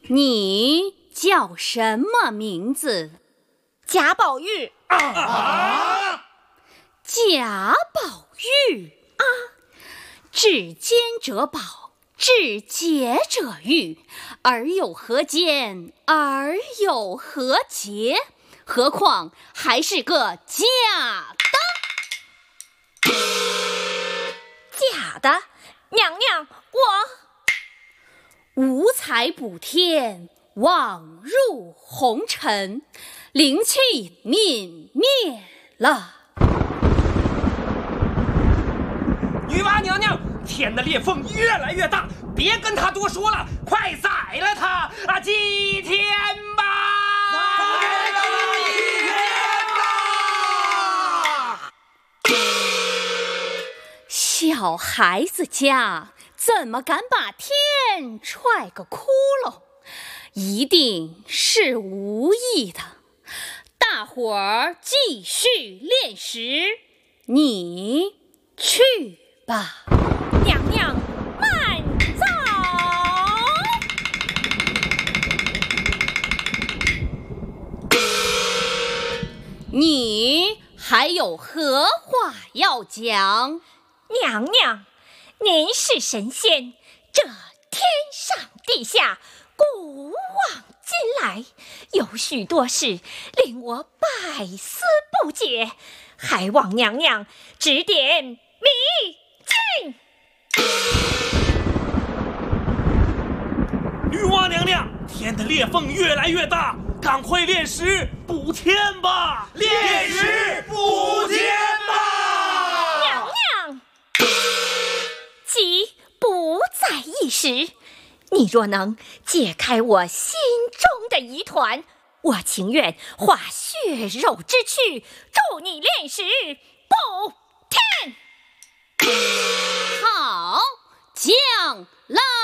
你叫什么名字？ 贾宝玉。 贾宝玉啊！至坚者宝，至洁者玉，而有何坚，而有何洁？何况还是个假的。 假的？娘娘，我无才补天，枉入红尘，灵气泯灭了。 女娲娘娘，天的裂缝越来越大，别跟他多说了，快宰了他啊！祭天吧！宰了祭天吧！ 小孩子家怎么敢把天踹个窟窿？一定是无意的。大伙儿继续炼石，你去吧。 娘娘慢走。 你还有何话要讲？ 娘娘，您是神仙，这天上地下，古往今来，有许多事令我百思不解，还望娘娘指点迷津。 女娲娘娘，天的裂缝越来越大，赶快炼石补天吧！ 炼石补天吧！ 娘娘，即不在一时。你若能解开我心中的疑团，我情愿化血肉之躯助你炼石补天。 好，将来。